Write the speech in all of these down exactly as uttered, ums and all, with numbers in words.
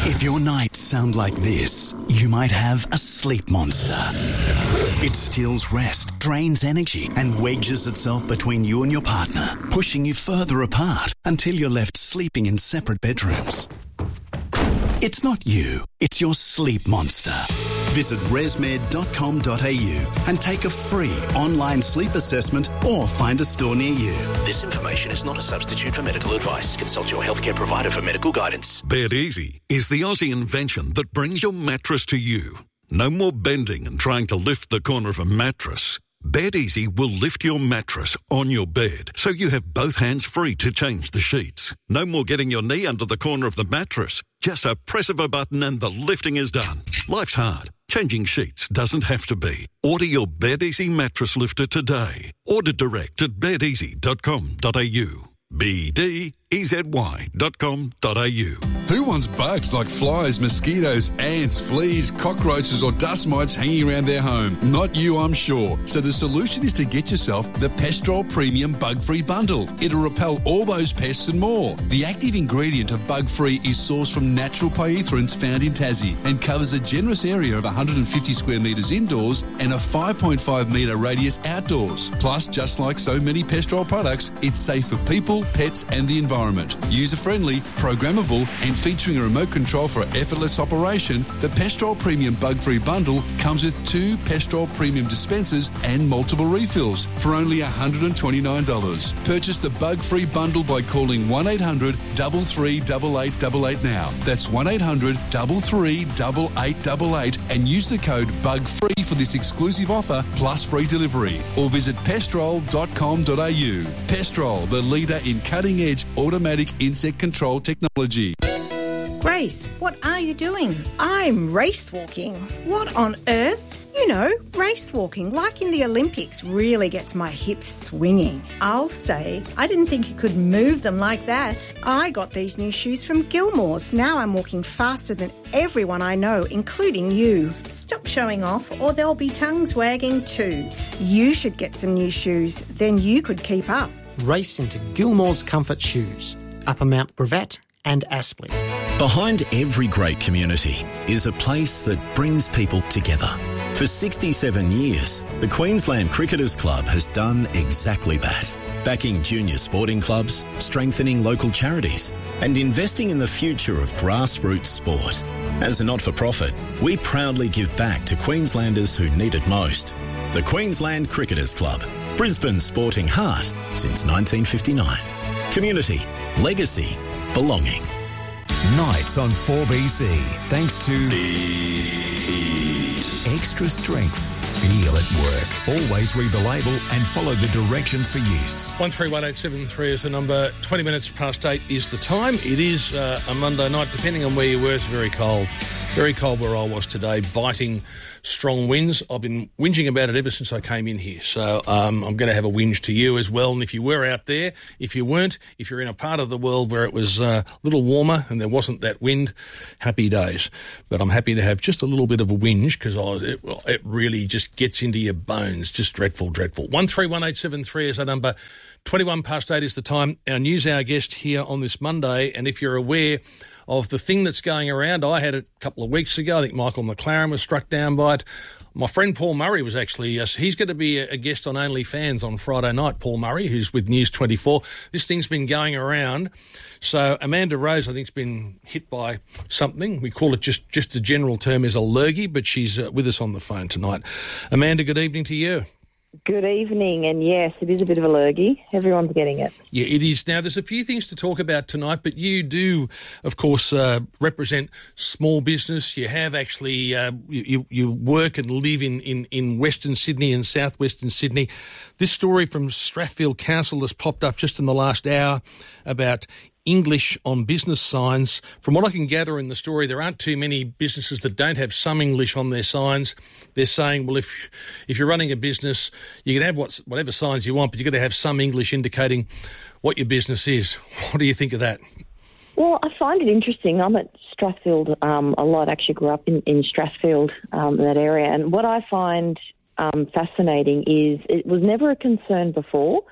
If your nights sound like this, you might have a sleep monster. It steals rest, drains energy, and wedges itself between you and your partner, pushing you further apart until you're left sleeping in separate bedrooms. It's not you, it's your sleep monster. Visit resmed dot com dot a u and take a free online sleep assessment or find a store near you. This information is not a substitute for medical advice. Consult your healthcare provider for medical guidance. Bed Easy is the Aussie invention that brings your mattress to you. No more bending and trying to lift the corner of a mattress. Bed Easy will lift your mattress on your bed so you have both hands free to change the sheets. No more getting your knee under the corner of the mattress. Just a press of a button and the lifting is done. Life's hard. Changing sheets doesn't have to be. Order your Bed Easy mattress lifter today. Order direct at bed easy dot com dot a u. B D E Z Y dot com dot a u. Who wants bugs like flies, mosquitoes, ants, fleas, cockroaches or dust mites hanging around their home? Not you, I'm sure. So the solution is to get yourself the Pestrol Premium Bug-Free Bundle. It'll repel all those pests and more. The active ingredient of Bug-Free is sourced from natural pyrethrins found in Tassie and covers a generous area of one hundred fifty square metres indoors and a five point five metre radius outdoors. Plus, just like so many Pestrol products, it's safe for people, pets and the environment. User-friendly, programmable and featuring a remote control for effortless operation, the Pestrol Premium Bug-Free Bundle comes with two Pestrol Premium dispensers and multiple refills for only one hundred twenty-nine dollars. Purchase the Bug-Free Bundle by calling one eight hundred, three three eight eight eight eight now. That's one eight hundred, three three eight eight eight eight and use the code BUGFREE for this exclusive offer plus free delivery. Or visit pestrol dot com dot a u. Pestrol, the leader in cutting-edge automatic insect control technology. Grace, what are you doing? I'm race walking. What on earth? You know, race walking, like in the Olympics, really gets my hips swinging. I'll say, I didn't think you could move them like that. I got these new shoes from Gilmore's. Now I'm walking faster than everyone I know, including you. Stop showing off or there'll be tongues wagging too. You should get some new shoes, then you could keep up. Race into Gilmore's Comfort Shoes, Upper Mount Gravatt and Aspley. Behind every great community is a place that brings people together. For sixty-seven years, the Queensland Cricketers Club has done exactly that. Backing junior sporting clubs, strengthening local charities, and investing in the future of grassroots sport. As a not-for-profit, we proudly give back to Queenslanders who need it most. The Queensland Cricketers Club, Brisbane's sporting heart since nineteen fifty-nine. Community, legacy, belonging. Nights on four B C, thanks to Extra Strength. Feel at work. Always read the label and follow the directions for use. one three one eight seven three is the number. twenty minutes past eight is the time. It is uh, a Monday night, depending on where you were. It's very cold. Very cold where I was today, biting strong winds. I've been whinging about it ever since I came in here. So um, I'm going to have a whinge to you as well. And if you were out there, if you weren't, if you're in a part of the world where it was uh, a little warmer and there wasn't that wind, happy days. But I'm happy to have just a little bit of a whinge because I was, it, well, it really just gets into your bones. Just dreadful, dreadful. one three one eight seven three is our number. twenty-one past eight is the time. Our news hour guest here on this Monday. And if you're aware of the thing that's going around, I had it a couple of weeks ago. I think Michael McLaren was struck down by it. My friend Paul Murray was actually, uh, he's going to be a, a guest on OnlyFans on Friday night, Paul Murray, who's with News twenty-four. This thing's been going around. So Amanda Rose, I think, has been hit by something. We call it just, just the general term is a lurgy, but she's uh, with us on the phone tonight. Amanda, good evening to you. Good evening, and yes, it is a bit of a lurgy. Everyone's getting it. Yeah, it is. Now, there's a few things to talk about tonight, but you do, of course, uh, represent small business. You have actually, uh, you, you work and live in, in, in Western Sydney and southwestern Sydney. This story from Strathfield Council has popped up just in the last hour about English on business signs. From what I can gather in the story, there aren't too many businesses that don't have some English on their signs. They're saying, well, if if you're running a business, you can have what, whatever signs you want, but you've got to have some English indicating what your business is. What do you think of that? Well, I find it interesting. I'm at Strathfield um, a lot. I actually grew up in, in Strathfield, um, that area. And what I find um, fascinating is it was never a concern before.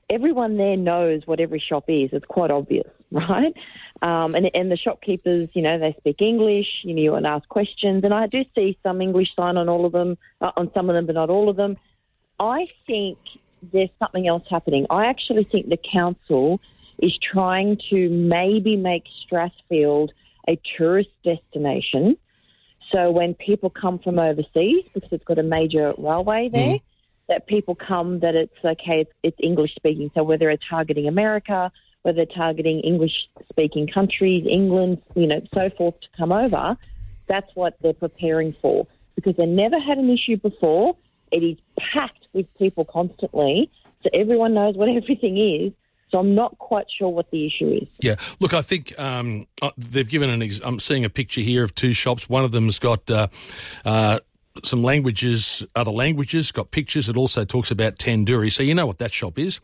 everyone there knows what every shop is. It's quite obvious, right? Um, and, and the shopkeepers, you know, they speak English, you know, you want to ask questions. And I do see some English sign on all of them, uh, on some of them, but not all of them. I think there's something else happening. I actually think the council is trying to maybe make Strathfield a tourist destination. So when people come from overseas, because it's got a major railway there, mm. that people come, that it's okay, it's, it's English-speaking. So whether they're targeting America, whether they're targeting English-speaking countries, England, you know, so forth, to come over, that's what they're preparing for. Because they never had an issue before. It is packed with people constantly, so everyone knows what everything is. So I'm not quite sure what the issue is. Yeah, look, I think um, they've given an. Ex- I'm seeing a picture here of two shops. One of them's got uh, uh, some languages, other languages, got pictures. It also talks about tandoori, so you know what that shop is.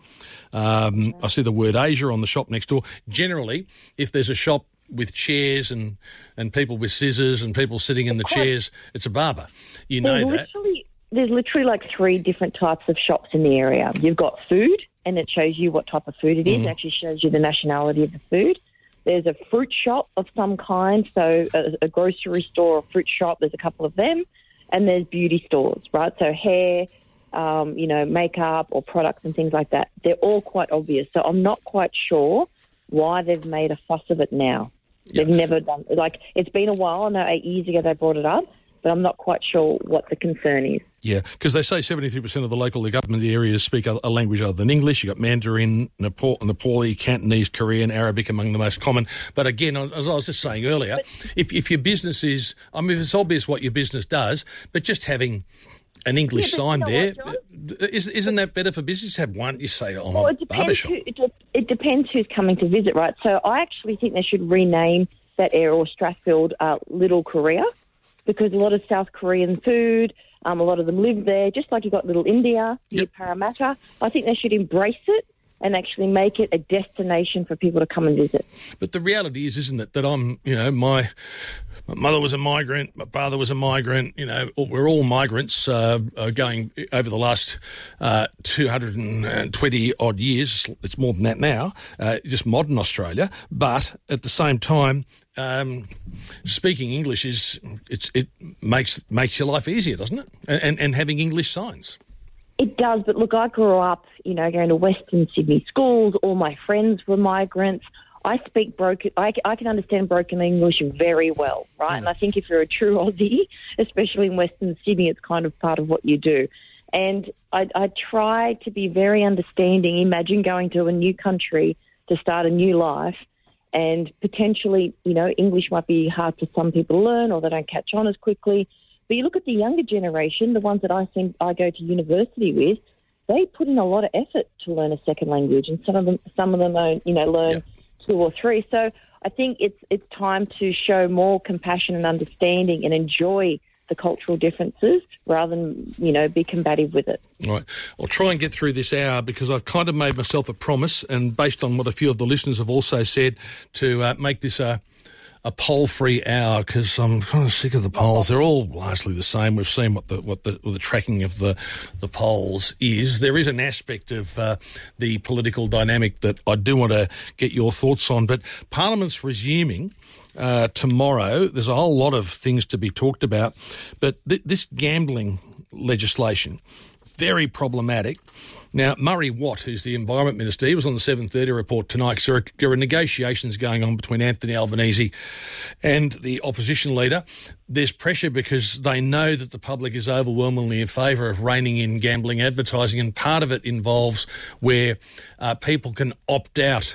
Um, I see the word Asia on the shop next door. Generally, if there's a shop with chairs and, and people with scissors and people sitting in the chairs, it's a barber. You know that. There's literally like three different types of shops in the area. You've got food, and it shows you what type of food it is. Mm. It actually shows you the nationality of the food. There's a fruit shop of some kind, so a, a grocery store or fruit shop, there's a couple of them. And there's beauty stores, right? So hair, um, you know, makeup or products and things like that. They're all quite obvious. So I'm not quite sure why they've made a fuss of it now. Yeah. They've never done, like, it's been a while. I know eight years ago they brought it up, but I'm not quite sure what the concern is. Yeah, because they say seventy-three percent of the local government areas speak a, a language other than English. You've got Mandarin, Nepal, Nepali, Cantonese, Korean, Arabic among the most common. But again, as I was just saying earlier, but, if, if your business is, I mean, it's obvious what your business does, but just having an English yeah, sign there, what, is, isn't that better for business? Have one, you say, oh, well, I'm it a barbershop. Who, it, it depends who's coming to visit, right? So I actually think they should rename that area, or Strathfield, uh, Little Korea, because a lot of South Korean food, um, a lot of them live there, just like you've got Little India, near yep. Parramatta. I think they should embrace it and actually make it a destination for people to come and visit. But the reality is, isn't it, that I'm, you know, my, my mother was a migrant, my father was a migrant, you know, we're all migrants uh, going over the last uh, two hundred twenty odd years. It's more than that now, uh, just modern Australia. But at the same time, Um, speaking English is it's, it makes makes your life easier, doesn't it? And, and and having English signs. It does, but look, I grew up, you know, going to Western Sydney schools. All my friends were migrants. I speak broken. I, I can understand broken English very well, right? Mm. And I think if you're a true Aussie, especially in Western Sydney, it's kind of part of what you do. And I, I try to be very understanding. Imagine going to a new country to start a new life. And potentially, you know, English might be hard for some people to learn, or they don't catch on as quickly. But you look at the younger generation, the ones that I think I go to university with, they put in a lot of effort to learn a second language, and some of them, some of them, don't, you know, learn yeah. two or three. So I think it's it's time to show more compassion and understanding and enjoy the cultural differences rather than, you know, be combative with it. Right. I'll try and get through this hour because I've kind of made myself a promise, and based on what a few of the listeners have also said, to uh, make this a, a poll-free hour, because I'm kind of sick of the polls. They're all largely the same. We've seen what the what the, what the tracking of the, the polls is. There is an aspect of uh, the political dynamic that I do want to get your thoughts on, but Parliament's resuming Uh, tomorrow. There's a whole lot of things to be talked about, but th- this gambling legislation, very problematic. Now, Murray Watt, who's the Environment Minister, he was on the seven thirty report tonight, because there are, there are negotiations going on between Anthony Albanese and the opposition leader. There's pressure because they know that the public is overwhelmingly in favour of reining in gambling advertising, and part of it involves where uh, people can opt out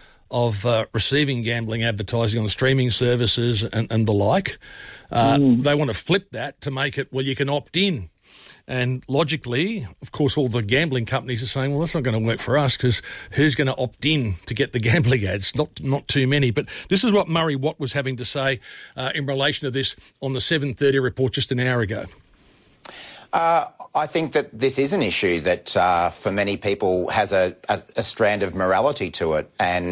of uh, receiving gambling advertising on the streaming services and, and the like. Uh, mm. They want to flip that to make it, well, you can opt in. And logically, of course, all the gambling companies are saying, well, that's not going to work for us, because who's going to opt in to get the gambling ads? Not not too many. But this is what Murray Watt was having to say uh, in relation to this on the seven thirty report just an hour ago. Uh, I think that this is an issue that uh, for many people has a, a, a strand of morality to it, and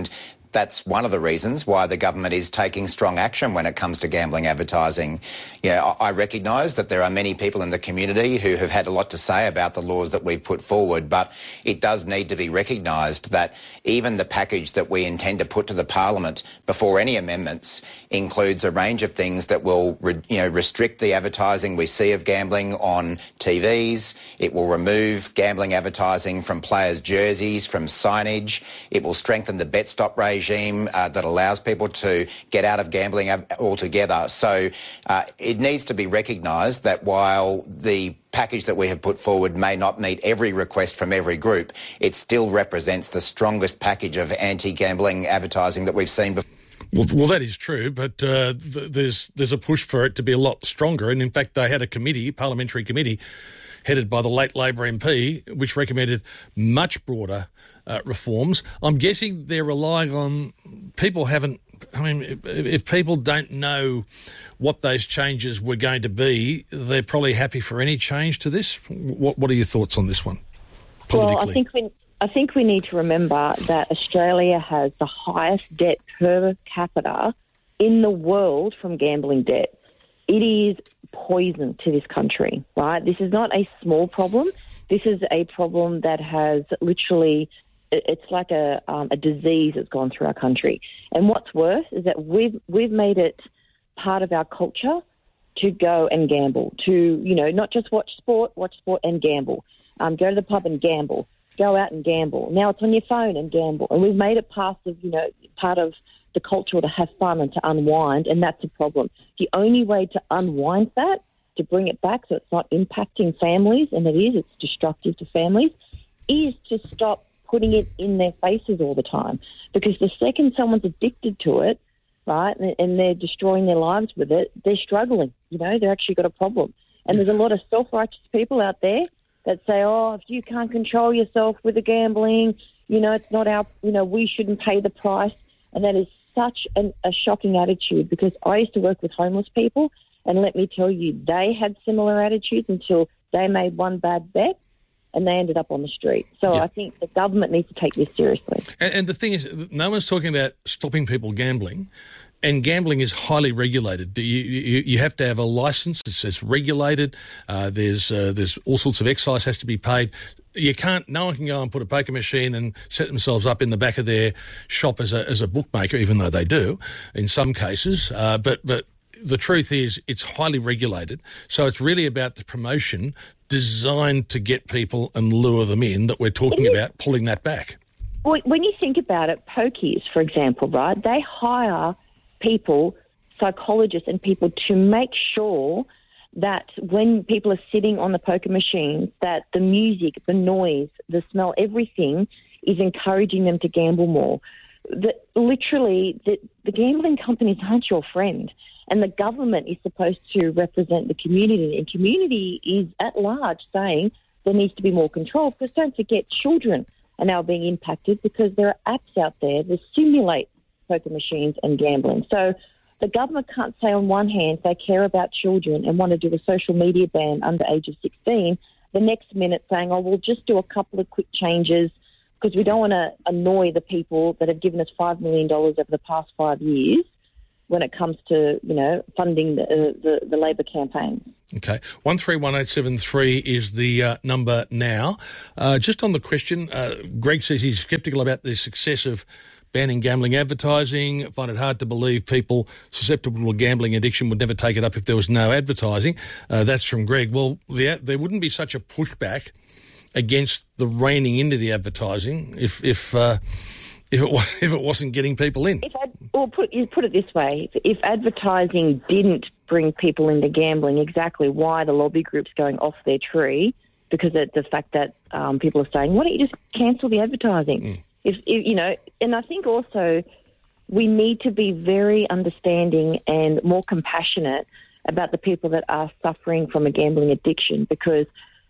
that's one of the reasons why the government is taking strong action when it comes to gambling advertising. Yeah, I recognise that there are many people in the community who have had a lot to say about the laws that we've put forward, but it does need to be recognised that even the package that we intend to put to the Parliament before any amendments includes a range of things that will, you know, restrict the advertising we see of gambling on T Vs. It will remove gambling advertising from players' jerseys, from signage. It will strengthen the bet stop regime uh, that allows people to get out of gambling altogether. So uh, it needs to be recognised that while the package that we have put forward may not meet every request from every group, it still represents the strongest package of anti-gambling advertising that we've seen before. Well, well, that is true, but uh, th- there's there's a push for it to be a lot stronger. And in fact, they had a committee, parliamentary committee, headed by the late Labor M P, which recommended much broader uh, reforms. I'm guessing they're relying on people haven't. I mean, if, if people don't know what those changes were going to be, they're probably happy for any change to this. What What are your thoughts on this one, politically? Well, I think we. I think we need to remember that Australia has the highest debt per capita in the world from gambling debt. It is poison to this country, right? This is not a small problem. This is a problem that has literally, it's like a, um, a disease that's gone through our country. And what's worse is that we've, we've made it part of our culture to go and gamble, to, you know, not just watch sport, watch sport and gamble. Um, go to the pub and gamble. Go out and gamble. Now it's on your phone and gamble. And we've made it part of, you know, part of the culture to have fun and to unwind, and that's a problem. The only way to unwind that, to bring it back so it's not impacting families, and it is, it's destructive to families, is to stop putting it in their faces all the time. Because the second someone's addicted to it, right, and they're destroying their lives with it, they're struggling. You know, they've actually got a problem. And there's a lot of self-righteous people out there that say, oh, if you can't control yourself with the gambling, you know, it's not our, you know, we shouldn't pay the price. And that is such an, a shocking attitude, because I used to work with homeless people, and let me tell you, they had similar attitudes until they made one bad bet and they ended up on the street. So yeah. I think the government needs to take this seriously. And, and the thing is, no one's talking about stopping people gambling. And gambling is highly regulated. You, you, you have to have a licence. It's, it's regulated. Uh, there's uh, there's all sorts of excise has to be paid. You can't. No one can go and put a poker machine and set themselves up in the back of their shop as a as a bookmaker, even though they do in some cases. Uh, but but the truth is, it's highly regulated. So it's really about the promotion designed to get people and lure them in that we're talking about pulling that back. Well, when you think about it, pokies, for example, right? They hire people, psychologists and people, to make sure that when people are sitting on the poker machines, that the music, the noise, the smell, everything is encouraging them to gamble more. The, literally, the, the gambling companies aren't your friend, and the government is supposed to represent the community, and community is at large saying there needs to be more control, because don't forget, children are now being impacted because there are apps out there that simulate poker machines and gambling. So the government can't say on one hand they care about children and want to do a social media ban under age of sixteen, the next minute saying, oh, we'll just do a couple of quick changes because we don't want to annoy the people that have given us five million dollars over the past five years when it comes to, you know, funding the, uh, the, the Labor campaign. Okay. one three one eight seven three is the uh, number now. Uh, just on the question, uh, Greg says he's sceptical about the success of banning gambling advertising. Find it hard to believe people susceptible to gambling addiction would never take it up if there was no advertising. Uh, that's from Greg. Well, the, there wouldn't be such a pushback against the reining into the advertising if if uh, if it if it wasn't getting people in. If I, or put you put it this way: if, if advertising didn't bring people into gambling, exactly why the lobby group's going off their tree? Because of the fact that um, people are saying, "Why don't you just cancel the advertising?" Mm. If, if you know, and I think also we need to be very understanding and more compassionate about the people that are suffering from a gambling addiction, because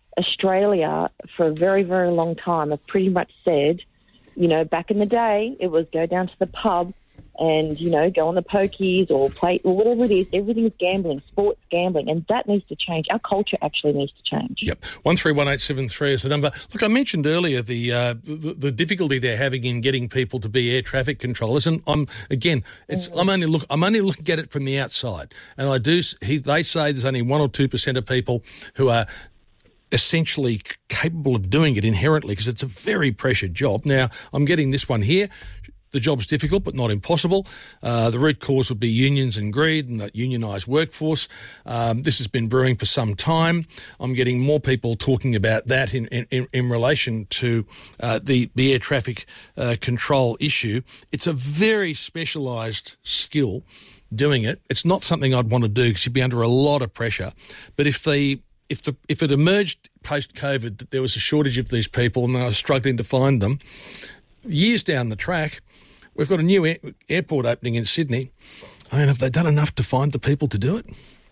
Australia, for a very, very long time, have pretty much said, you know, back in the day, it was go down to the pub and, you know, go on the pokies or play or whatever it is. Everything's gambling, sports gambling, and that needs to change. Our culture actually needs to change. Yep. one three one eight seven three is the number. Look, I mentioned earlier the, uh, the the difficulty they're having in getting people to be air traffic controllers, and I'm again, it's mm. I'm only look I'm only looking at it from the outside, and I do. He, they say there's only one or two percent of people who are essentially capable of doing it inherently because it's a very pressured job. Now, I'm getting this one here. The job's difficult but not impossible. Uh, the root cause would be unions and greed and that unionised workforce. Um, this has been brewing for some time. I'm getting more people talking about that in, in, in relation to uh, the, the air traffic uh, control issue. It's a very specialised skill doing it. It's not something I'd want to do because you'd be under a lot of pressure. But if the if the if it emerged post-COVID that there was a shortage of these people and I was struggling to find them, years down the track, we've got a new air, airport opening in Sydney. I mean, have they done enough to find the people to do it?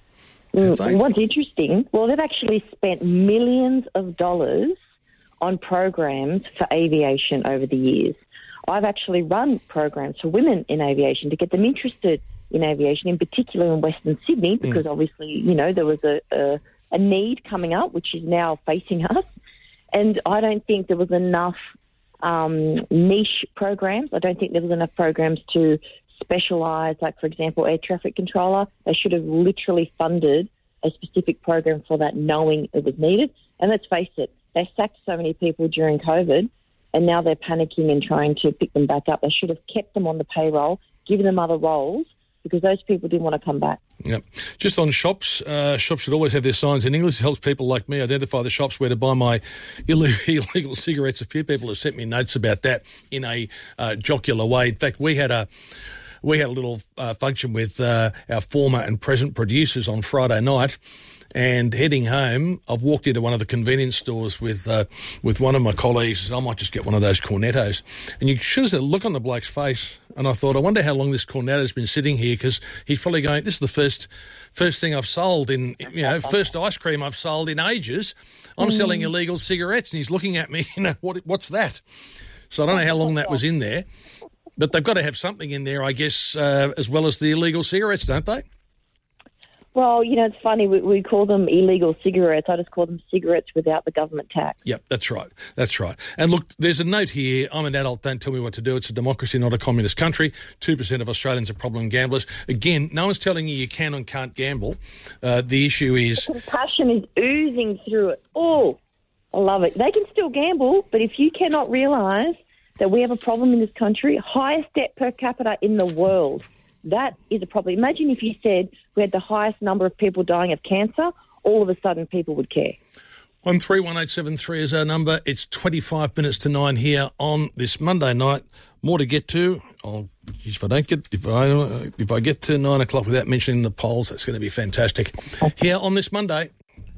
Mm, what's interesting, well, they've actually spent millions of dollars on programs for aviation over the years. I've actually run programs for women in aviation to get them interested in aviation, in particular in Western Sydney, because mm. obviously, you know, there was a, a, a need coming up, which is now facing us. And I don't think there was enough um, niche programs. I don't think there was enough programs to specialise, like, for example, air traffic controller. They should have literally funded a specific program for that, knowing it was needed. And let's face it, they sacked so many people during COVID, and now they're panicking and trying to pick them back up. They should have kept them on the payroll, given them other roles, because those people didn't want to come back. Yep. Just on shops, uh, shops should always have their signs in English. It helps people like me identify the shops where to buy my illegal cigarettes. A few people have sent me notes about that in a uh, jocular way. In fact, we had a we had a little uh, function with uh, our former and present producers on Friday night. And heading home, I've walked into one of the convenience stores with uh, with one of my colleagues. I might just get one of those Cornettos. And you should have seen the look on the bloke's face. And I thought, I wonder how long this Cornetto's been sitting here, because he's probably going, this is the first first thing I've sold in, you know, first ice cream I've sold in ages. I'm mm. selling illegal cigarettes. And he's looking at me, you know, what what's that? So I don't know how long that was in there. But they've got to have something in there, I guess, uh, as well as the illegal cigarettes, don't they? Well, you know, it's funny, we, we call them illegal cigarettes. I just call them cigarettes without the government tax. Yep, that's right. That's right. And look, there's a note here. I'm an adult, don't tell me what to do. It's a democracy, not a communist country. two percent of Australians are problem gamblers. Again, no one's telling you you can and can't gamble. Uh, the issue is... The compassion is oozing through it. Oh, I love it. They can still gamble, but if you cannot realise that we have a problem in this country, highest debt per capita in the world... That is a problem. Imagine if you said we had the highest number of people dying of cancer, all of a sudden people would care. one three one eight seven three is our number. It's twenty-five minutes to nine here on this Monday night. More to get to. I'll, if I don't get, if I if I get to nine o'clock without mentioning the polls, that's going to be fantastic. Here on this Monday.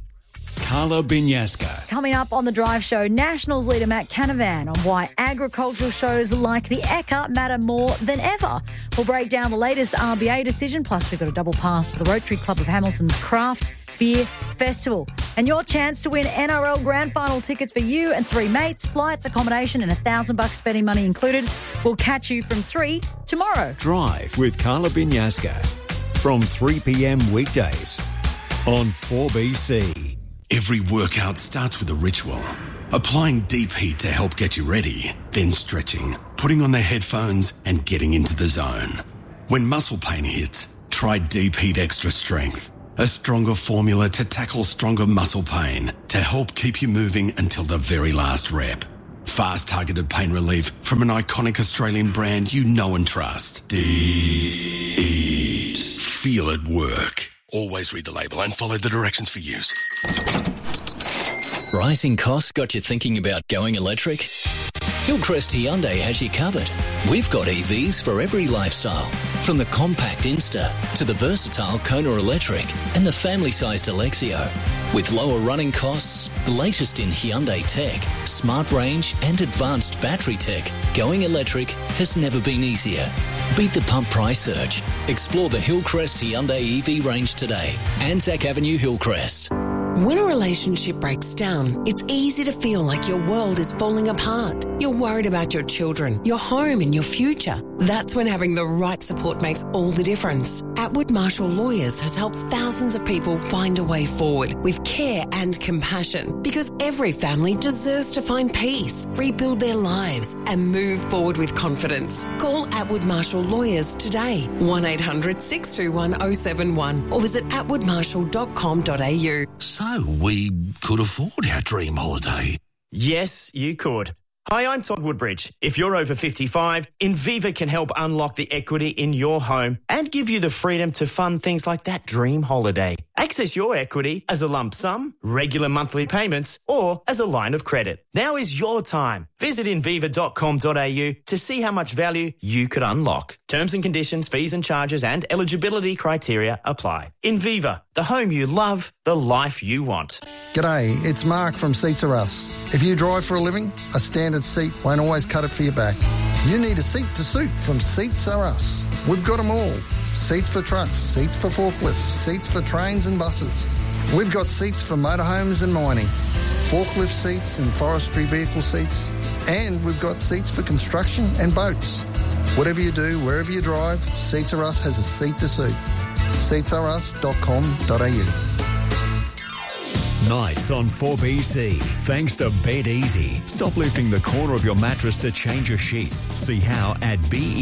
Carla Binyasca. Coming up on The Drive Show, Nationals leader Matt Canavan on why agricultural shows like the Ekka matter more than ever. We'll break down the latest R B A decision, plus we've got a double pass to the Rotary Club of Hamilton's Craft Beer Festival. And your chance to win N R L Grand Final tickets for you and three mates, flights, accommodation and a thousand bucks spending money included. We'll catch you from three tomorrow. Drive with Carla Binyasca from three p.m. weekdays on four B C. Every workout starts with a ritual. Applying deep heat to help get you ready, then stretching, putting on the headphones and getting into the zone. When muscle pain hits, try Deep Heat Extra Strength, a stronger formula to tackle stronger muscle pain to help keep you moving until the very last rep. Fast targeted pain relief from an iconic Australian brand you know and trust. Deep Heat. Feel it work. Always read the label and follow the directions for use. Rising costs got you thinking about going electric? Hillcrest Hyundai has you covered. We've got E Vs for every lifestyle, from the compact Insta to the versatile Kona Electric and the family-sized Alexio. With lower running costs, the latest in Hyundai tech, smart range and advanced battery tech, going electric has never been easier. Beat the pump price surge. Explore the Hillcrest Hyundai E V range today. Anzac Avenue, Hillcrest. When a relationship breaks down, it's easy to feel like your world is falling apart. You're worried about your children, your home and your future. That's when having the right support makes all the difference. Atwood Marshall Lawyers has helped thousands of people find a way forward with care and compassion, because every family deserves to find peace, rebuild their lives and move forward with confidence. Call Atwood Marshall Lawyers today, one eight hundred six two one oh seven one, or visit atwood marshall dot com dot a u. So we could afford our dream holiday. Yes, you could. Hi, I'm Todd Woodbridge. If you're over fifty-five, Inviva can help unlock the equity in your home and give you the freedom to fund things like that dream holiday. Access your equity as a lump sum, regular monthly payments, or as a line of credit. Now is your time. Visit inviva dot com dot a u to see how much value you could unlock. Terms and conditions, fees and charges and eligibility criteria apply. Inviva, the home you love, the life you want. G'day, it's Mark from Seats Are Us. If you drive for a living, a standard seat won't always cut it for your back. You need a seat to suit from Seats Are Us. We've got them all. Seats for trucks, seats for forklifts, seats for trains and buses. We've got seats for motorhomes and mining, forklift seats and forestry vehicle seats, and we've got seats for construction and boats. Whatever you do, wherever you drive, Seats Are Us has a seat to suit. seats are us dot com dot a u. Nights on four B C. Thanks to Bed Easy. Stop lifting the corner of your mattress to change your sheets. See how at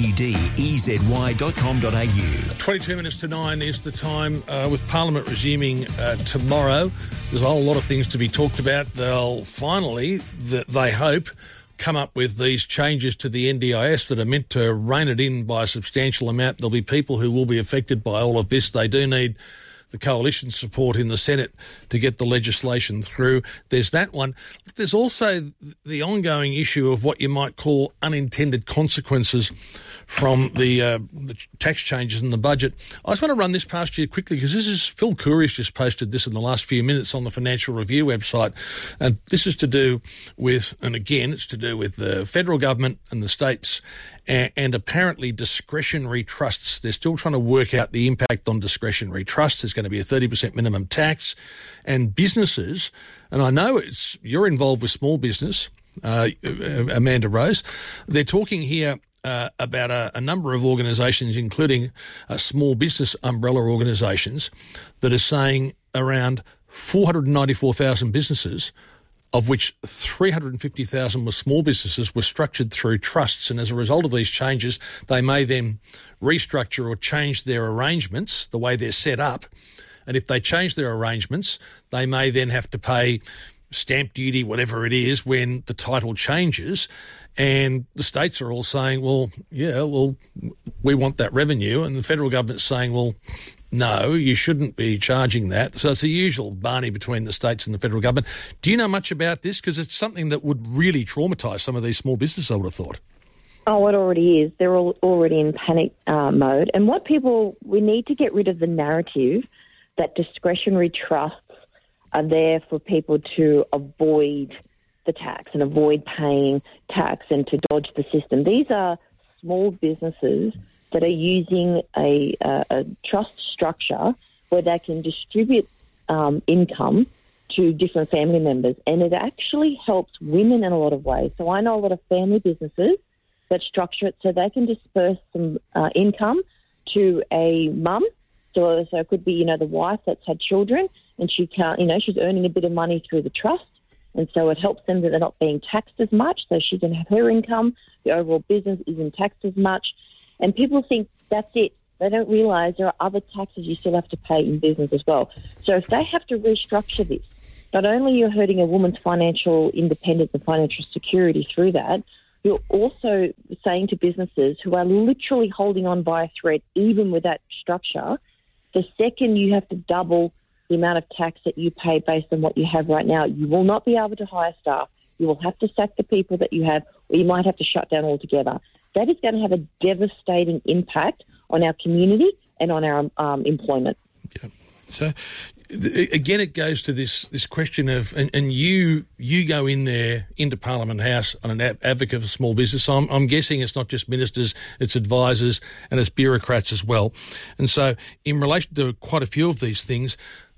bed-easy dot com dot a u. twenty-two minutes to nine is the time, uh, with Parliament resuming uh, tomorrow. There's a whole lot of things to be talked about. They'll finally, th- they hope, come up with these changes to the N D I S that are meant to rein it in by a substantial amount. There'll be people who will be affected by all of this. They do need the coalition support in the Senate to get the legislation through. There's that one. There's also the ongoing issue of what you might call unintended consequences from the, uh, the tax changes in the budget. I just want to run this past you quickly because this is Phil Courie's just posted this in the last few minutes on the Financial Review website, and this is to do with, and again, it's to do with the federal government and the states and, and apparently discretionary trusts. They're still trying to work out the impact on discretionary trusts. There's going to be a thirty percent minimum tax, and businesses, and I know it's you're involved with small business, uh, Amanda Rose. They're talking here Uh, about a, a number of organisations, including uh, small business umbrella organisations, that are saying around four hundred ninety-four thousand businesses, of which three hundred fifty thousand were small businesses, were structured through trusts. And as a result of these changes, they may then restructure or change their arrangements, the way they're set up. And if they change their arrangements, they may then have to pay stamp duty, whatever it is, when the title changes. And the states are all saying, well, yeah, well, we want that revenue. And the federal government's saying, well, no, you shouldn't be charging that. So it's the usual barney between the states and the federal government. Do you know much about this? Because it's something that would really traumatise some of these small businesses, I would have thought. Oh, it already is. They're all already in panic uh, mode. And what people, we need to get rid of the narrative that discretionary trusts are there for people to avoid the tax and avoid paying tax and to dodge the system. These are small businesses that are using a, a, a trust structure where they can distribute um, income to different family members, and it actually helps women in a lot of ways. So I know a lot of family businesses that structure it so they can disperse some uh, income to a mum. So, so it could be, you know, the wife that's had children and she can't, you know, she's earning a bit of money through the trust. And so it helps them that they're not being taxed as much, so she can have her income. The overall business isn't taxed as much. And people think that's it. They don't realise there are other taxes you still have to pay in business as well. So if they have to restructure this, not only you're hurting a woman's financial independence and financial security through that, you're also saying to businesses who are literally holding on by a thread, even with that structure, the second you have to double the amount of tax that you pay based on what you have right now, you will not be able to hire staff. You will have to sack the people that you have, or you might have to shut down altogether. That is going to have a devastating impact on our community and on our um, employment. Yeah. So, th- again, it goes to this this question of, and, and you you go in there into Parliament House on an ad- advocate for small business. So I'm, I'm guessing it's not just ministers, it's advisors and it's bureaucrats as well. And so in relation to quite a few of these things,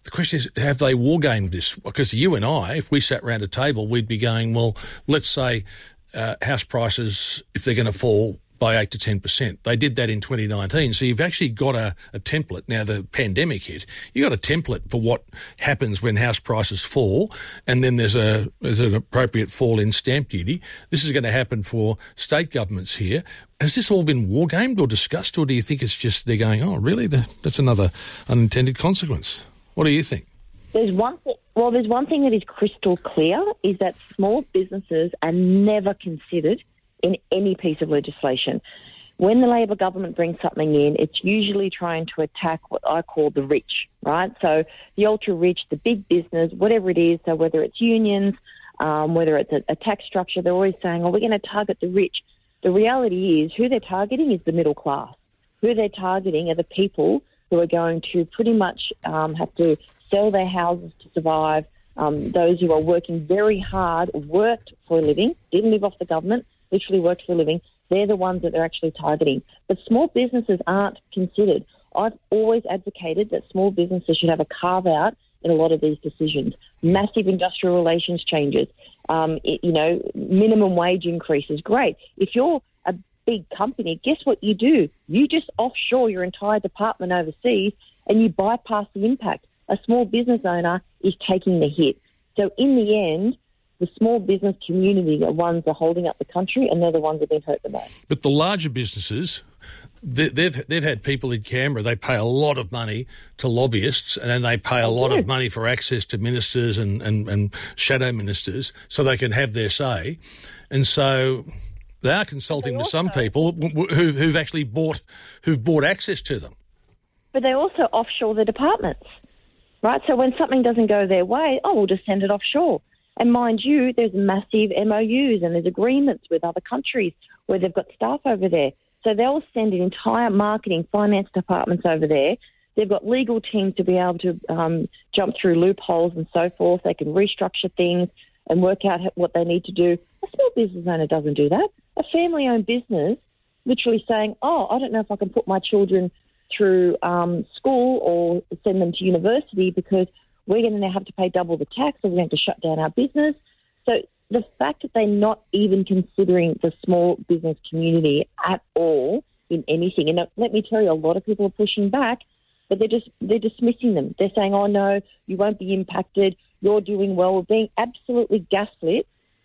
the question is, have they wargamed this? Because you and I, if we sat around a table, we'd be going, well, let's say uh, house prices, if they're going to fall by eight to ten percent. They did that in twenty nineteen. So you've actually got a, a template. Now the pandemic hit. You've got a template for what happens when house prices fall, and then there's a there's an appropriate fall in stamp duty. This is going to happen for state governments here. Has this all been wargamed or discussed, or do you think it's just they're going, oh, really? That's another unintended consequence. What do you think? There's one thing, well, there's one thing that is crystal clear, is that small businesses are never considered in any piece of legislation. When the Labor government brings something in, it's usually trying to attack what I call the rich, right? So the ultra-rich, the big business, whatever it is, so whether it's unions, um, whether it's a, a tax structure, they're always saying, oh, we're going to target the rich. The reality is who they're targeting is the middle class. Who they're targeting are the people who are going to pretty much um, have to sell their houses to survive, um, those who are working very hard, worked for a living, didn't live off the government, literally worked for a living. They're the ones that they're actually targeting. But small businesses aren't considered. I've always advocated that small businesses should have a carve-out in a lot of these decisions. Massive industrial relations changes, um, it, you know, minimum wage increases. Great. If you're a big company, guess what you do? You just offshore your entire department overseas and you bypass the impact. A small business owner is taking the hit. So in the end, the small business community are ones that are holding up the country, and they're the ones that have been hurt the most. But the larger businesses, they, they've they've had people in Canberra, they pay a lot of money to lobbyists, and then they pay a lot of money for access to ministers and, and, and shadow ministers so they can have their say. And so they are consulting with some people who, who've actually bought, who've bought access to them. But they also offshore the departments, right? So when something doesn't go their way, oh, we'll just send it offshore. And mind you, there's massive M O Us and there's agreements with other countries where they've got staff over there. So they'll send an entire marketing, finance departments over there. They've got legal teams to be able to um, jump through loopholes and so forth. They can restructure things and work out what they need to do. A small business owner doesn't do that. A family-owned business literally saying, oh, I don't know if I can put my children through um, school or send them to university because we're going to now have to pay double the tax, or we're going to have to shut down our business. So the fact that they're not even considering the small business community at all in anything, and let me tell you, a lot of people are pushing back, but they're just they're dismissing them. They're saying, oh, no, you won't be impacted, you're doing well. We're being absolutely gaslit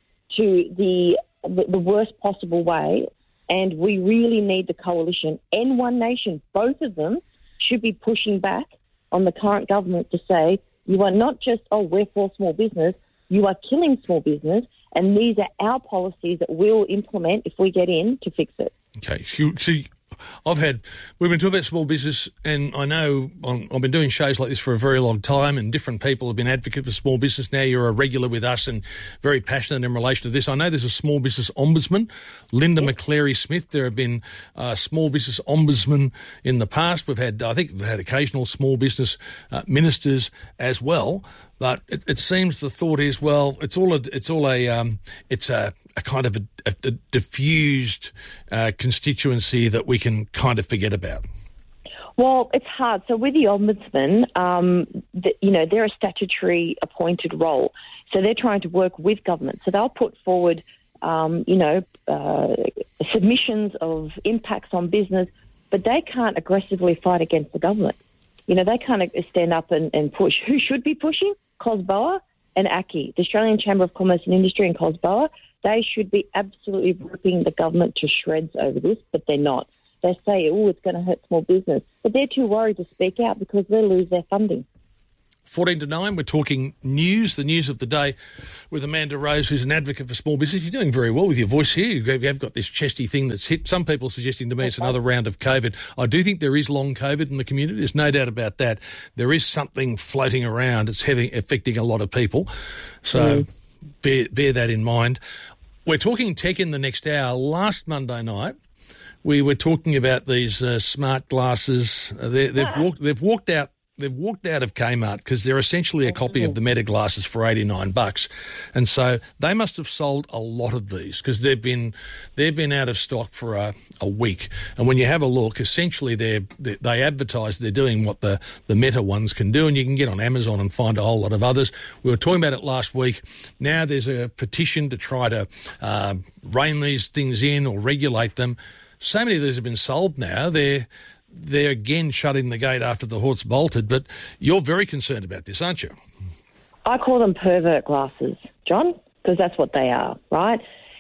to the, the, the worst possible way, and we really need the coalition and One Nation, both of them, should be pushing back on the current government to say, you are not just, oh, we're for small business, you are killing small business, and these are our policies that we'll implement if we get in to fix it. Okay, so I've had, we've been talking about small business, and I know I'm, I've been doing shows like this for a very long time, and different people have been advocates for small business. Now you're a regular with us and very passionate in relation to this. I know there's a small business ombudsman, Linda yes. McCleary-Smith. There have been uh, small business ombudsmen in the past. We've had, I think we've had occasional small business uh, ministers as well. But it, it seems the thought is, well, it's all a, it's all a, um, it's a, a kind of a, a, a diffused uh, constituency that we can kind of forget about. Well, it's hard. So with the Ombudsman, um, the, you know, they're a statutory appointed role. So they're trying to work with government. So they'll put forward, um, you know, uh, submissions of impacts on business, but they can't aggressively fight against the government. You know, they can't stand up and, and push. Who should be pushing? COSBOA and A C I, the Australian Chamber of Commerce and Industry, and COSBOA. They should be absolutely ripping the government to shreds over this, but they're not. They say, oh, it's going to hurt small business. But they're too worried to speak out because they'll lose their funding. fourteen to nine, we're talking news, the news of the day, with Amanda Rose, who's an advocate for small business. You're doing very well with your voice here. You have got this chesty thing that's hit. Some people suggesting to me it's another round of COVID. I do think there is long COVID in the community. There's no doubt about that. There is something floating around. It's having, affecting a lot of people. So mm. bear, bear that in mind. We're talking tech in the next hour. Last Monday night, we were talking about these uh, smart glasses. Uh, they've, walked, they've walked out they've walked out of Kmart because they're essentially a copy of the Meta glasses for eighty-nine bucks, and so they must have sold a lot of these because they've been they've been out of stock for a, a week. And when you have a look, essentially they they advertise they're doing what the the Meta ones can do, and you can get on Amazon and find a whole lot of others. We were talking about it last week. Now there's a petition to try to uh, rein these things in or regulate them. So many of these have been sold now. They're They're again shutting the gate after the horse bolted, but you're very concerned about this, aren't you? I call them pervert glasses, John, because that's what they are, right?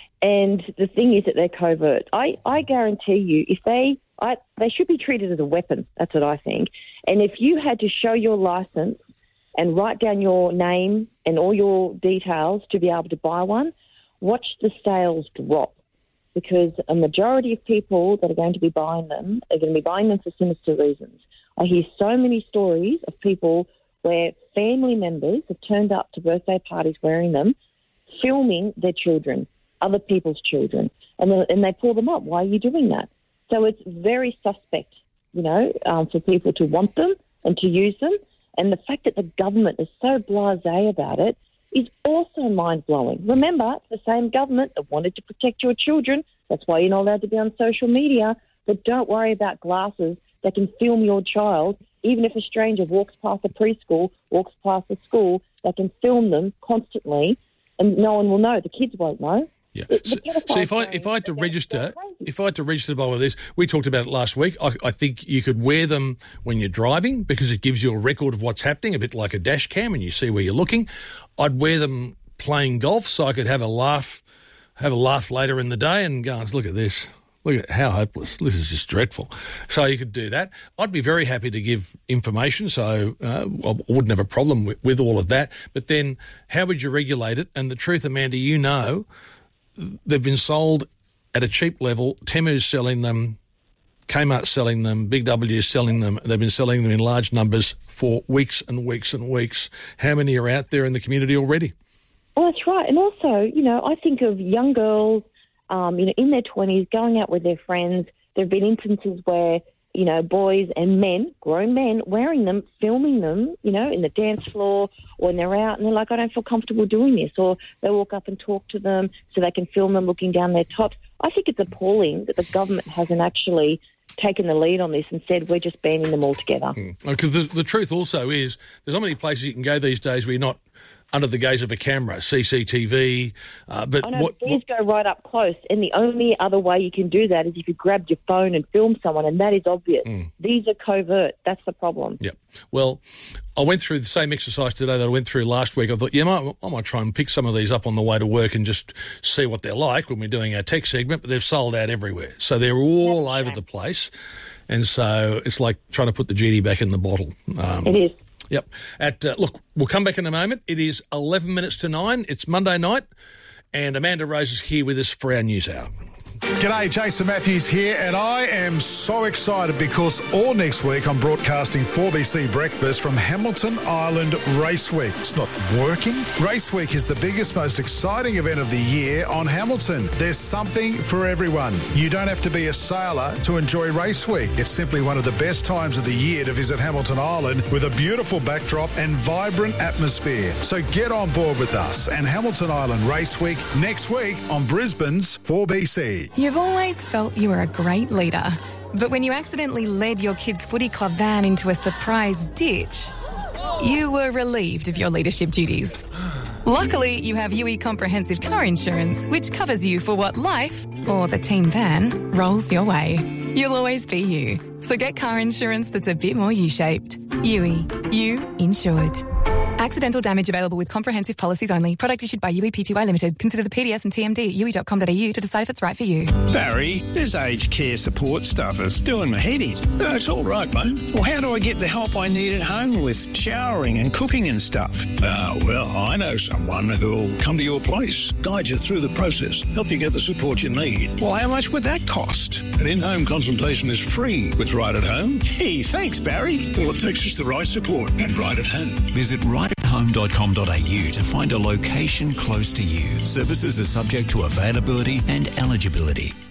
And the thing is that they're covert. I, I guarantee you, if they I, they should be treated as a weapon. That's what I think. And if you had to show your license and write down your name and all your details to be able to buy one, watch the sales drop. Because a majority of people that are going to be buying them are going to be buying them for sinister reasons. I hear so many stories of people where family members have turned up to birthday parties wearing them, filming their children, other people's children, and then, and they pull them up. Why are you doing that? So it's very suspect, you know, um, for people to want them and to use them. And the fact that the government is so blasé about it is also mind-blowing. Remember, it's the same government that wanted to protect your children. That's why you're not allowed to be on social media. But don't worry about glasses that can film your child. Even if a stranger walks past a preschool, walks past a school, they can film them constantly and no one will know. The kids won't know. Yeah. So, so if I if I had to register, if I had to register by one of these, we talked about it last week. I, I think you could wear them when you're driving because it gives you a record of what's happening, a bit like a dash cam, and you see where you're looking. I'd wear them playing golf so I could have a laugh, have a laugh later in the day and go, look at this. Look at how hopeless. This is just dreadful. So you could do that. I'd be very happy to give information, so uh, I wouldn't have a problem with, with all of that. But then how would you regulate it? And the truth, Amanda, you know, they've been sold at a cheap level. Temu's selling them, Kmart's selling them, Big W's selling them. They've been selling them in large numbers for weeks and weeks and weeks. How many are out there in the community already? Well, that's right. And also, you know, I think of young girls, um, you know, in their twenties, going out with their friends. There have been instances where, you know, boys and men, grown men, wearing them, filming them, you know, in the dance floor or when they're out and they're like, I don't feel comfortable doing this. Or they walk up and talk to them so they can film them looking down their tops. I think it's appalling that the government hasn't actually taken the lead on this and said we're just banning them altogether. Because mm. the, the truth also is there's not many places you can go these days where you're not under the gaze of a camera, C C T V. Uh, but I know, what, these what... go right up close, and the only other way you can do that is if you grabbed your phone and film someone, and that is obvious. Mm. These are covert. That's the problem. Yeah. Well, I went through the same exercise today that I went through last week. I thought, yeah, I might, I might try and pick some of these up on the way to work and just see what they're like when we're doing our tech segment, but they've sold out everywhere. So they're all That's over okay. the place. And so it's like trying to put the genie back in the bottle. Um, it is. Yep. At uh, look, we'll come back in a moment. It is eleven minutes to nine. It's Monday night, and Amanda Rose is here with us for our news hour. G'day, Jason Matthews here, and I am so excited because all next week I'm broadcasting four B C Breakfast from Hamilton Island Race Week. It's not working. Race Week is the biggest, most exciting event of the year on Hamilton. There's something for everyone. You don't have to be a sailor to enjoy Race Week. It's simply one of the best times of the year to visit Hamilton Island with a beautiful backdrop and vibrant atmosphere. So get on board with us and Hamilton Island Race Week next week on Brisbane's four B C. You've always felt you were a great leader, but when you accidentally led your kids' footy club van into a surprise ditch, you were relieved of your leadership duties. Luckily, you have U E Comprehensive Car Insurance, which covers you for what life, or the team van, rolls your way. You'll always be you. So get car insurance that's a bit more U-shaped. U E. You insured. Accidental damage available with comprehensive policies only. Product issued by U E P T Y Limited. Consider the P D S and T M D at u e dot com dot a u to decide if it's right for you. Barry, this aged care support stuff is doing my head in. No, it's all right, mate. Well, how do I get the help I need at home with showering and cooking and stuff? Ah, uh, well, I know someone who'll come to your place, guide you through the process, help you get the support you need. Well, how much would that cost? An in-home consultation is free with Right at Home. Gee, thanks, Barry. All it takes is the right support and Right at Home. Visit right at home dot com dot a u to find a location close to you. Services are subject to availability and eligibility.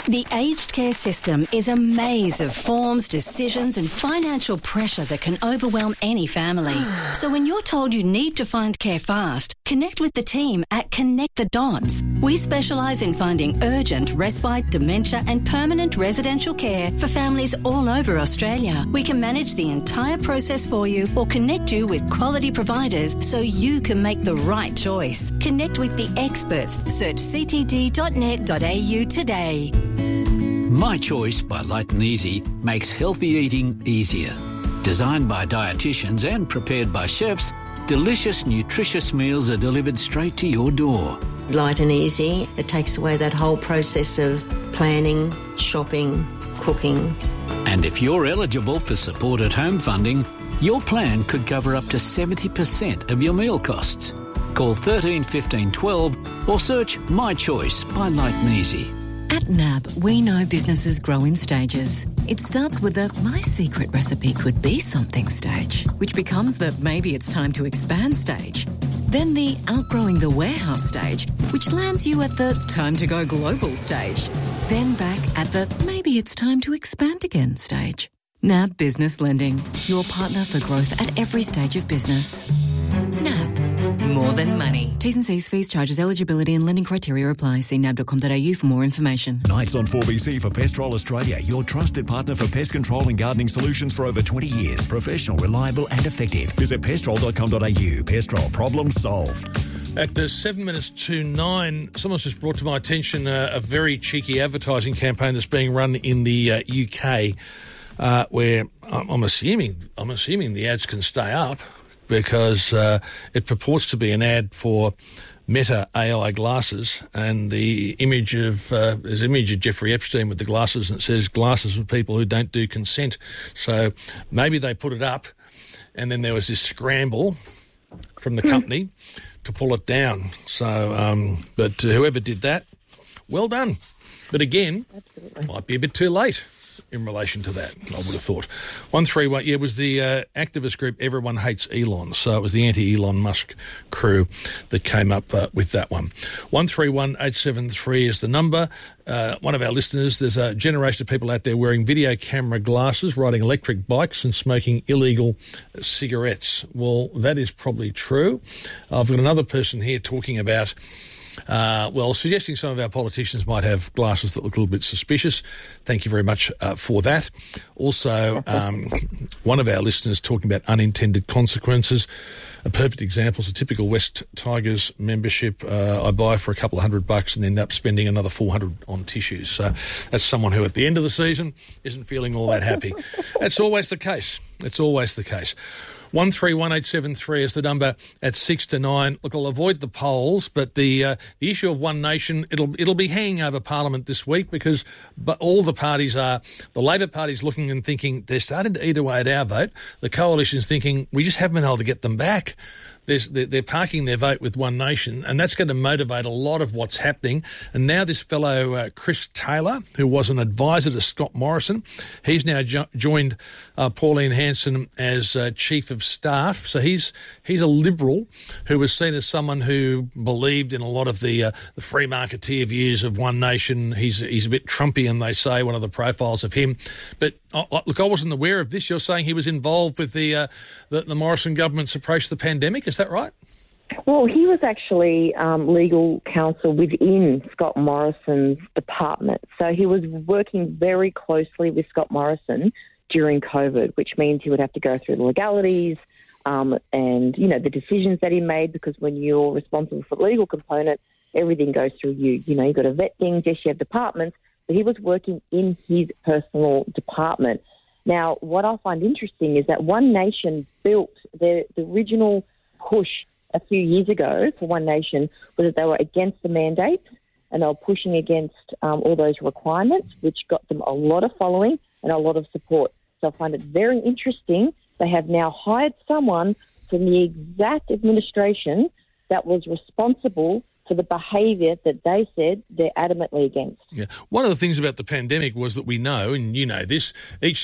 The aged care system is a maze of forms, decisions and financial pressure that can overwhelm any family. So when you're told you need to find care fast, connect with the team at Connect the Dots. We specialise in finding urgent, respite, dementia and permanent residential care for families all over Australia. We can manage the entire process for you or connect you with quality providers so you can make the right choice. Connect with the experts. Search c t d dot net dot a u today. My Choice by Light and Easy makes healthy eating easier. Designed by dietitians and prepared by chefs, delicious, nutritious meals are delivered straight to your door. Light and easy. It takes away that whole process of planning, shopping, cooking. And if you're eligible for support at home funding, your plan could cover up to seventy percent of your meal costs. Call thirteen fifteen twelve or search My Choice by Light and Easy. At N A B, we know businesses grow in stages. It starts with the my secret recipe could be something stage, which becomes the maybe it's time to expand stage. Then the outgrowing the warehouse stage, which lands you at the time to go global stage. Then back at the maybe it's time to expand again stage. N A B Business Lending, your partner for growth at every stage of business. N A B. More than money. T's and C's, fees, charges, eligibility and lending criteria apply. See n a b dot com dot a u for more information. Nights on four B C for Pestrol Australia, your trusted partner for pest control and gardening solutions for over twenty years. Professional, reliable and effective. Visit pestrol dot com dot a u. Pestrol, problem solved. At uh, seven minutes to nine, someone's just brought to my attention uh, a very cheeky advertising campaign that's being run in the uh, U K, uh, where I'm, I'm assuming I'm assuming the ads can stay up, because uh, it purports to be an ad for Meta A I glasses, and the image of uh, there's an image of Jeffrey Epstein with the glasses, and it says glasses for people who don't do consent. So maybe they put it up, and then there was this scramble from the company to pull it down. So, um, but uh, whoever did that, well done. But again, Absolutely. might be a bit too late in relation to that, I would have thought. one three one, yeah, it was the uh, activist group Everyone Hates Elon, so it was the anti-Elon Musk crew that came up uh, with that one. one three one eight seven three is the number. Uh, one of our listeners, there's a generation of people out there wearing video camera glasses, riding electric bikes and smoking illegal cigarettes. Well, that is probably true. I've got another person here talking about Uh, well, suggesting some of our politicians might have glasses that look a little bit suspicious. Thank you very much uh, for that. Also, um, one of our listeners talking about unintended consequences. A perfect example is a typical West Tigers membership. Uh, I buy for a couple of hundred bucks and end up spending another four hundred on tissues. So that's someone who at the end of the season isn't feeling all that happy. That's always the case. It's always the case. one three one eight seven three is the number at six to nine. Look, I'll avoid the polls, but the uh, the issue of One Nation, it'll it'll be hanging over Parliament this week, because but all the parties are, the Labor Party's looking and thinking they're starting to eat away at our vote. The Coalition's thinking we just haven't been able to get them back. There's, they're, they're parking their vote with One Nation, and that's going to motivate a lot of what's happening. And now this fellow, uh, Chris Taylor, who was an advisor to Scott Morrison, he's now jo- joined uh, Pauline Hanson as uh, Chief of Staff. So he's he's a Liberal who was seen as someone who believed in a lot of the, uh, the free marketeer views of One Nation. He's, he's a bit Trumpian, they say, one of the profiles of him. But uh, look, I wasn't aware of this. You're saying he was involved with the, uh, the, the Morrison government's approach to the pandemic. Is that right? Well, he was actually um, legal counsel within Scott Morrison's department. So he was working very closely with Scott Morrison during COVID, which means he would have to go through the legalities um, and, you know, the decisions that he made, because when you're responsible for the legal component, everything goes through you. You know, you've got to vet things. Yes, you have departments, but he was working in his personal department. Now, what I find interesting is that One Nation built the, the original push a few years ago for One Nation was that they were against the mandates and they were pushing against um, all those requirements, which got them a lot of following and a lot of support. So I find it very interesting. They have now hired someone from the exact administration that was responsible for the behaviour that they said they're adamantly against. Yeah. One of the things about the pandemic was that we know, and you know this, each state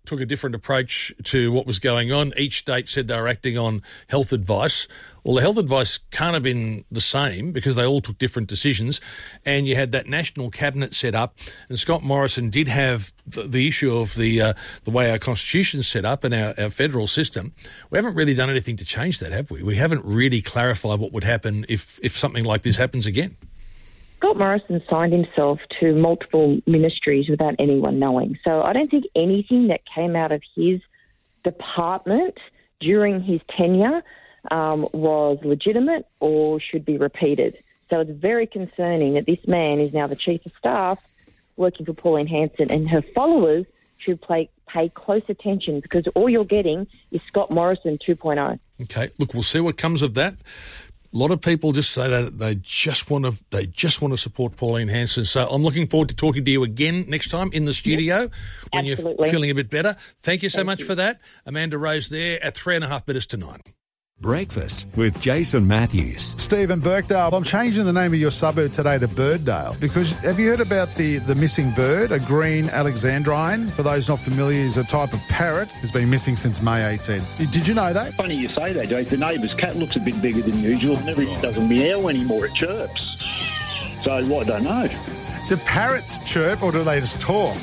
took a different approach to what was going on. Each state said they were acting on health advice. Well, the health advice can't have been the same because they all took different decisions, and you had that national cabinet set up, and Scott Morrison did have the, the issue of the uh, the way our constitution's set up and our, our federal system. We haven't really done anything to change that, have we? We haven't really clarified what would happen if, if something like this happens again. Scott Morrison signed himself to multiple ministries without anyone knowing. So I don't think anything that came out of his department during his tenure um, was legitimate or should be repeated. So it's very concerning that this man is now the chief of staff working for Pauline Hanson, and her followers should play, pay close attention because all you're getting is Scott Morrison two point oh. Okay, look, we'll see what comes of that. A lot of people just say that they just want to they just want to support Pauline Hanson. So I'm looking forward to talking to you again next time in the studio yes, when absolutely. You're feeling a bit better. Thank you so Thank much you. for that. Amanda Rose there at three and a half minutes to nine. Breakfast with Jason Matthews. Stephen Birkdale, I'm changing the name of your suburb today to Birddale because have you heard about the, the missing bird, a green alexandrine? For those not familiar, is a type of parrot has been missing since May eighteenth. Did you know that? Funny you say that, Jake. The neighbour's cat looks a bit bigger than usual and everything doesn't meow anymore, it chirps. So, what, I don't know. Do parrots chirp or do they just talk?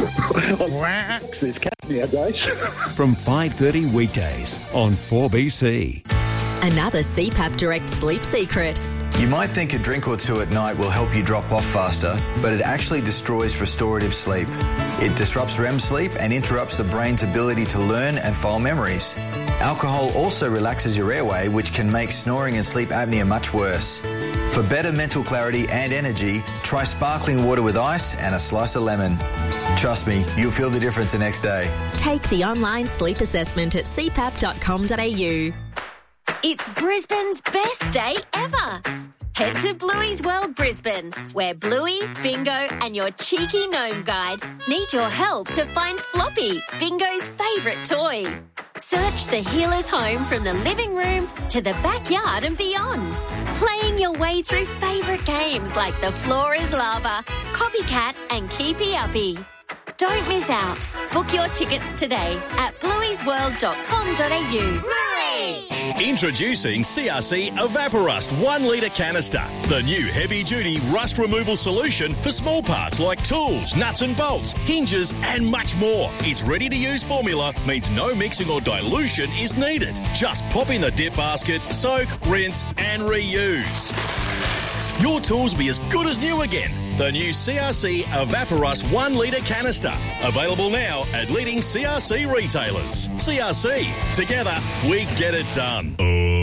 There's cat nowadays. From five thirty weekdays on four B C. Another C PAP Direct sleep secret. You might think a drink or two at night will help you drop off faster, but it actually destroys restorative sleep. It disrupts R E M sleep and interrupts the brain's ability to learn and file memories. Alcohol also relaxes your airway, which can make snoring and sleep apnea much worse. For better mental clarity and energy, try sparkling water with ice and a slice of lemon. Trust me, you'll feel the difference the next day. Take the online sleep assessment at c pap dot com dot a u. It's Brisbane's best day ever. Head to Bluey's World Brisbane, where Bluey, Bingo and your cheeky gnome guide need your help to find Floppy, Bingo's favourite toy. Search the healer's home from the living room to the backyard and beyond, playing your way through favourite games like The Floor is Lava, Copycat and Keepy Uppy. Don't miss out. Book your tickets today at blueys world dot com dot a u. Introducing C R C Evaporust one litre canister, the new heavy-duty rust removal solution for small parts like tools, nuts and bolts, hinges and much more. Its ready-to-use formula means no mixing or dilution is needed. Just pop in the dip basket, soak, rinse and reuse. Your tools will be as good as new again. The new C R C Evaporust one litre canister. Available now at leading C R C retailers. C R C. Together, we get it done.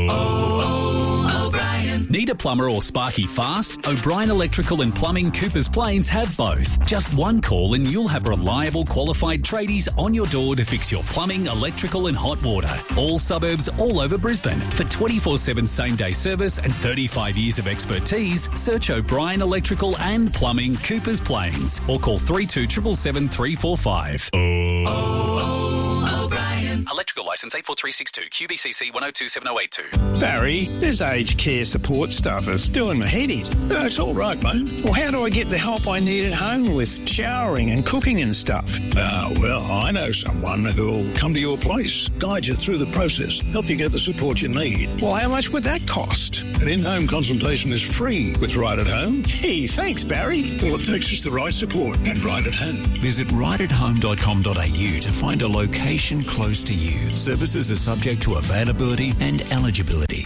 Oh, O'Brien. Need a plumber or sparky fast? O'Brien Electrical and Plumbing Coopers Plains have both. Just one call and you'll have reliable qualified tradies on your door to fix your plumbing, electrical and hot water. All suburbs all over Brisbane. For twenty-four seven same-day service and thirty-five years of expertise, search O'Brien Electrical and Plumbing Coopers Plains or call three two seven seven three four five. Oh, oh, O'Brien. Electrical licence eight four three six two, Q B C C one oh two seven oh eight two. Barry, this aged care support stuff is doing my head in. No, it's all right, mate. Well, how do I get the help I need at home with showering and cooking and stuff? Ah, well, I know someone who'll come to your place, guide you through the process, help you get the support you need. Well, how much would that cost? An in-home consultation is free with Right at Home. Gee, thanks, Barry. All it takes is the right support and Right at Home. Visit right at home dot com dot a u to find a location close to you. Services are subject to availability and eligibility.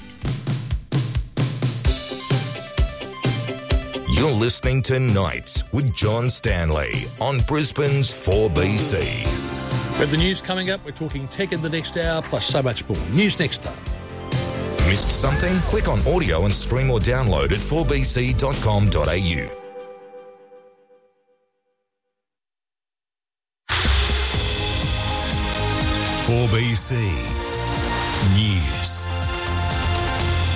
You're listening to Nights with John Stanley on Brisbane's four B C. We have the news coming up. We're talking tech in the next hour, plus so much more. News next up. Missed something? Click on audio and stream or download at four b c dot com dot a u. four B C News.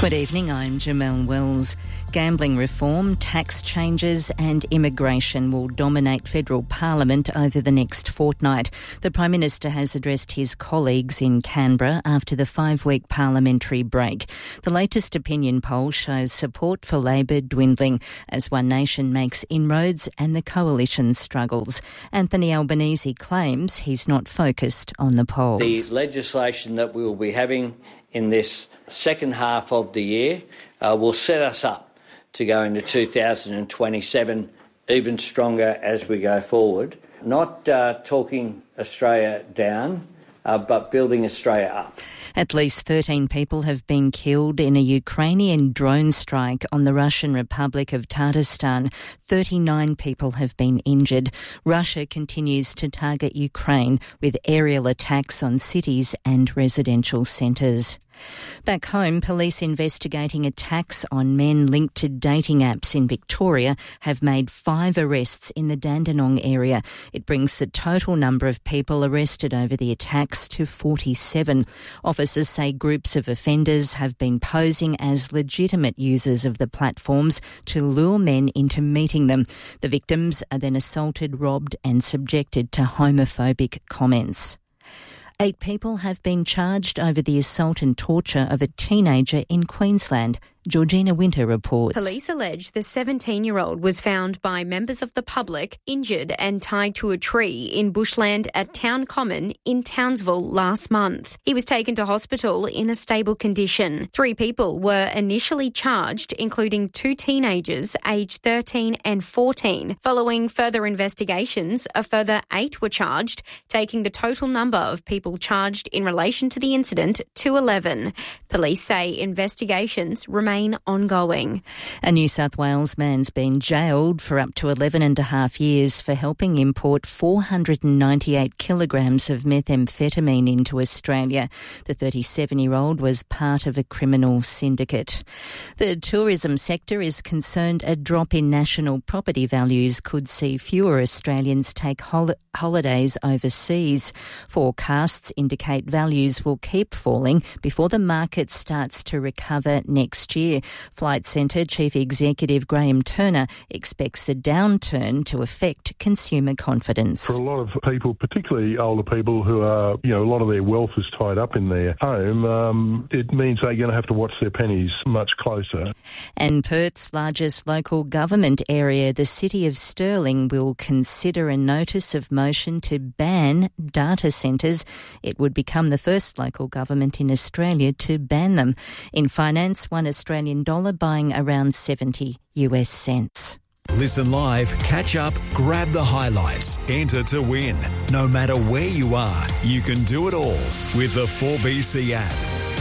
Good evening, I'm Jamelle Wells. Gambling reform, tax changes and immigration will dominate federal parliament over the next fortnight. The Prime Minister has addressed his colleagues in Canberra after the five-week parliamentary break. The latest opinion poll shows support for Labor dwindling as One Nation makes inroads and the coalition struggles. Anthony Albanese claims he's not focused on the polls. The legislation that we will be having in this second half of the year uh, will set us up to go into two thousand twenty-seven even stronger as we go forward. Not uh, talking Australia down, uh, but building Australia up. At least thirteen people have been killed in a Ukrainian drone strike on the Russian Republic of Tatarstan. thirty-nine people have been injured. Russia continues to target Ukraine with aerial attacks on cities and residential centres. Back home, police investigating attacks on men linked to dating apps in Victoria have made five arrests in the Dandenong area. It brings the total number of people arrested over the attacks to forty-seven. Officers say groups of offenders have been posing as legitimate users of the platforms to lure men into meeting them. The victims are then assaulted, robbed and subjected to homophobic comments. Eight people have been charged over the assault and torture of a teenager in Queensland. Georgina Winter reports. Police allege the seventeen-year-old was found by members of the public injured and tied to a tree in bushland at Town Common in Townsville last month. He was taken to hospital in a stable condition. Three people were initially charged, including two teenagers aged thirteen and fourteen. Following further investigations, a further eight were charged, taking the total number of people charged in relation to the incident to eleven. Police say investigations remain ongoing. A New South Wales man's been jailed for up to eleven and a half years for helping import four hundred ninety-eight kilograms of methamphetamine into Australia. The thirty-seven-year-old was part of a criminal syndicate. The tourism sector is concerned a drop in national property values could see fewer Australians take hol- holidays overseas. Forecasts indicate values will keep falling before the market starts to recover next year. Flight Centre Chief Executive Graham Turner expects the downturn to affect consumer confidence. For a lot of people, particularly older people who are, you know, a lot of their wealth is tied up in their home, um, it means they're going to have to watch their pennies much closer. And Perth's largest local government area, the City of Stirling, will consider a notice of motion to ban data centres. It would become the first local government in Australia to ban them. In finance, one Australian dollar buying around seventy US cents. Listen live, catch up, grab the highlights, enter to win. No matter where you are, you can do it all with the four B C app.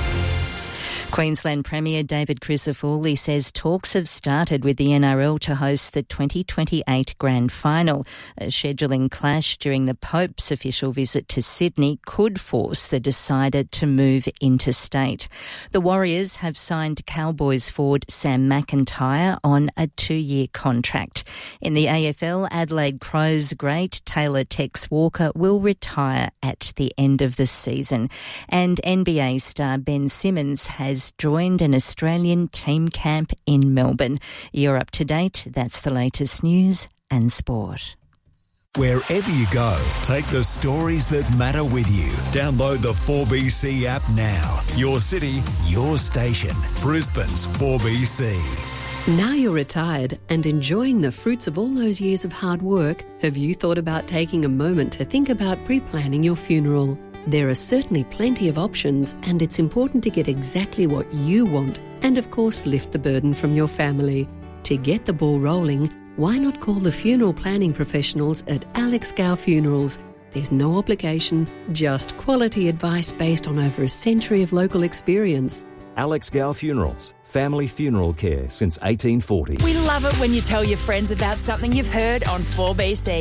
Queensland Premier David Crisafulli says talks have started with the N R L to host the twenty twenty-eight Grand Final. A scheduling clash during the Pope's official visit to Sydney could force the decider to move interstate. The Warriors have signed Cowboys forward Sam McIntyre on a two-year contract. In the A F L, Adelaide Crows great Taylor Tex Walker will retire at the end of the season. And N B A star Ben Simmons has joined an Australian team camp in Melbourne. You're up to date. That's the latest news and sport. Wherever you go, take the stories that matter with you. Download the four B C app now. Your city, your station. Brisbane's four B C. Now you're retired and enjoying the fruits of all those years of hard work, have you thought about taking a moment to think about pre-planning your funeral? There are certainly plenty of options, and it's important to get exactly what you want and, of course, lift the burden from your family. To get the ball rolling, why not call the funeral planning professionals at Alex Gow Funerals? There's no obligation, just quality advice based on over a century of local experience. Alex Gow Funerals, family funeral care since eighteen forty. We love it when you tell your friends about something you've heard on four B C.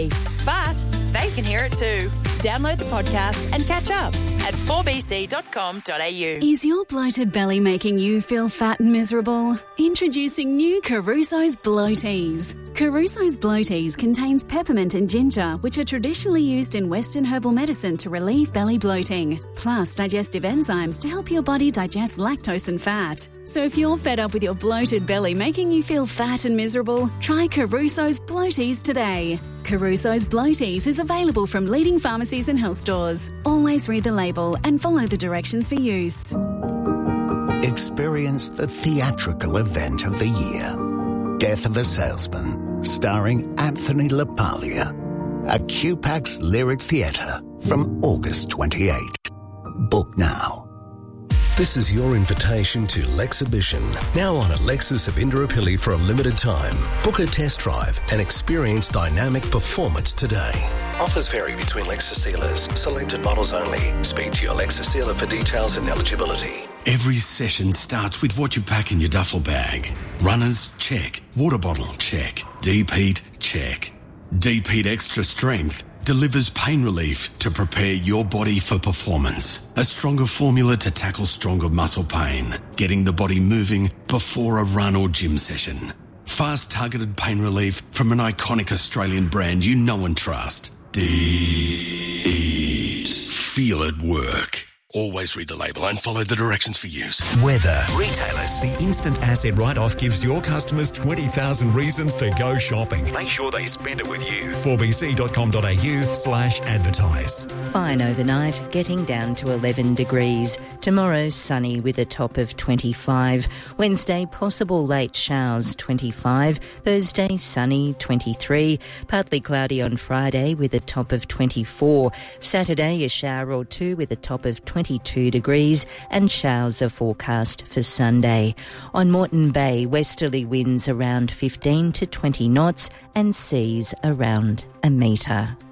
but they can hear it too. Download the podcast and catch up at four b c dot com dot a u. Is your bloated belly making you feel fat and miserable? Introducing new Caruso's Bloaties. Caruso's Bloaties contains peppermint and ginger, which are traditionally used in Western herbal medicine to relieve belly bloating, plus digestive enzymes to help your body digest lactose and fat. So if you're fed up with your bloated belly making you feel fat and miserable, try Caruso's Bloaties today. Caruso's Bloaties is available from leading pharmacies and health stores. Always read the label and follow the directions for use. Experience the theatrical event of the year. Death of a Salesman, starring Anthony LaPaglia. At Q PAX Lyric Theatre from August twenty-eighth. Book now. This is your invitation to Lexhibition, now on at Lexus of Indooroopilly for a limited time. Book a test drive and experience dynamic performance today. Offers vary between Lexus dealers. Selected models only. Speak to your Lexus dealer for details and eligibility. Every session starts with what you pack in your duffel bag. Runners, check. Water bottle, check. Deep heat, check. Deep Heat Extra Strength delivers pain relief to prepare your body for performance. A stronger formula to tackle stronger muscle pain, getting the body moving before a run or gym session. Fast targeted pain relief from an iconic Australian brand you know and trust. Deep. Feel it work. Always read the label and follow the directions for use. Weather. Retailers. The instant asset write-off gives your customers twenty thousand reasons to go shopping. Make sure they spend it with you. four b c dot com dot a u slash advertise. Fine overnight, getting down to eleven degrees. Tomorrow, sunny with a top of twenty-five. Wednesday, possible late showers, twenty-five. Thursday, sunny, twenty-three. Partly cloudy on Friday with a top of twenty-four. Saturday, a shower or two with a top of twenty-two degrees, and showers are forecast for Sunday. On Moreton Bay, westerly winds around fifteen to twenty knots and seas around a metre.